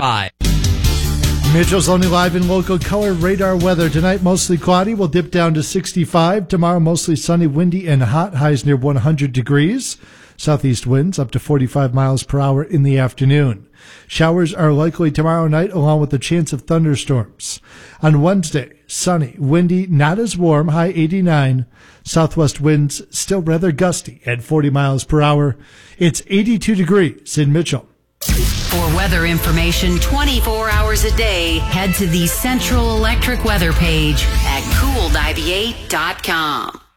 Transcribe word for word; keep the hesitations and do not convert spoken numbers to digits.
five. Mitchell's Only Live in Local Color Radar weather. Tonight, mostly cloudy. We'll dip down to sixty-five. Tomorrow, mostly sunny, windy, and hot. Highs near one hundred degrees. Southeast winds up to forty-five miles per hour in the afternoon. Showers are likely tomorrow night, along with a chance of thunderstorms. On Wednesday, sunny, windy, not as warm, high eighty-nine. Southwest winds still rather gusty at forty miles per hour. It's eighty-two degrees in Mitchell. For weather information twenty-four hours a day, head to the Central Electric weather page at cool ninety-eight dot com.